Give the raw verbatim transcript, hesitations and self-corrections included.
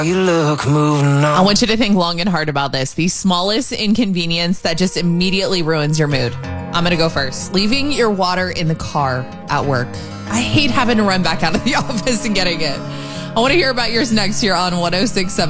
You look, moving on. I want you to think long and hard about this. The smallest inconvenience that just immediately ruins your mood. I'm going to go first. Leaving your water in the car at work. I hate having to run back out of the office and getting it. I want to hear about yours next here on one oh six point seven